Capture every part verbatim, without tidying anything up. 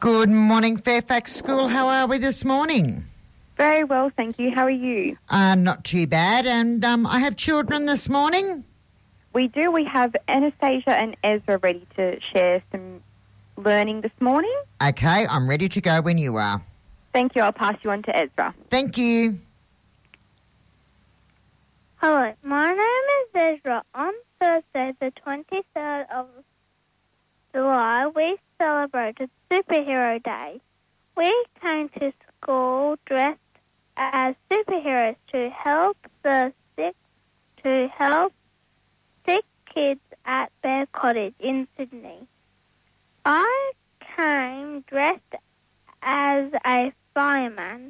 Good morning, Fairfax School. How are we this morning? Very well, thank you. How are you? Uh, not too bad. And um, I have children this morning. We do. We have Anastasia and Ezra ready to share some learning this morning. Okay, I'm ready to go when you are. Thank you. I'll pass you on to Ezra. Thank you. Hello, my name is Ezra. On Thursday, the twenty-third of July, we celebrated Superhero Day. We came to school dressed as superheroes to help the sick, to help sick kids at Bear Cottage in Sydney. I came dressed as a fireman.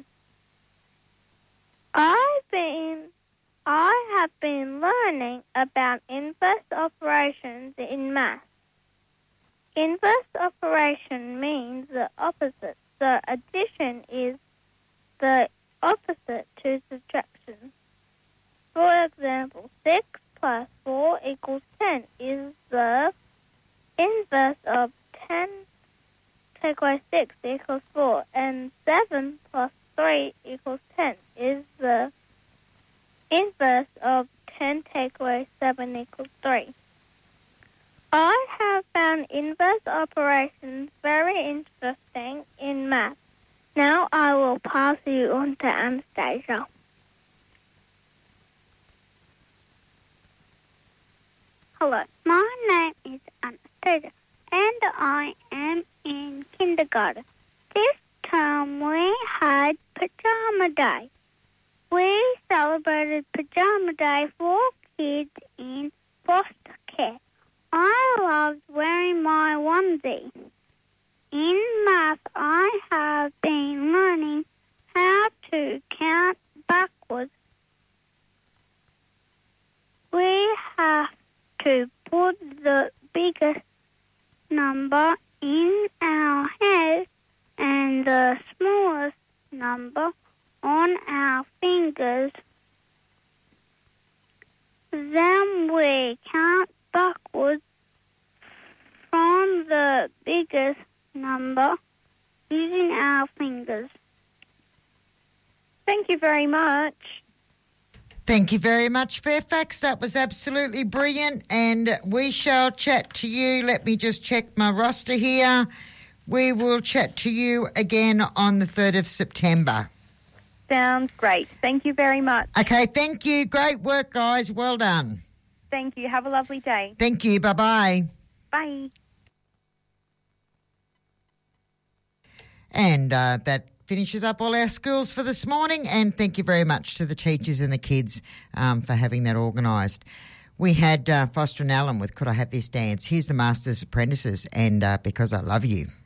I've been, I have been learning about inverse operations in maths. Inverse operation means the opposite. So addition is the opposite to subtraction. For example, six plus four equals ten is the inverse of ten take away six equals four, and seven plus three equals ten is the inverse of ten take away seven equals three. I have found inverse operations very interesting in math. Now I will pass you on to Anastasia. Hello, my name is Anastasia and I am in kindergarten. This term we had Pajama Day. We celebrated Pajama Day for kids in foster care. I loved wearing my onesie. In math, I have been learning how to count backwards. We have to put the biggest number in our head and the smallest number on our fingers. Then we count backwards from the biggest number using our fingers. Thank you very much. Thank you very much, Fairfax. That was absolutely brilliant, and we shall chat to you. Let me just check my roster here. We will chat to you again on the third of September. Sounds great. Thank you very much. Okay, thank you. Great work, guys. Well done. Thank you. Have a lovely day. Thank you. Bye-bye. Bye. And uh, that finishes up all our schools for this morning, and thank you very much to the teachers and the kids um, for having that organised. We had uh, Foster and Allen with Could I Have This Dance? Here's the Masters Apprentices and uh, Because I Love You.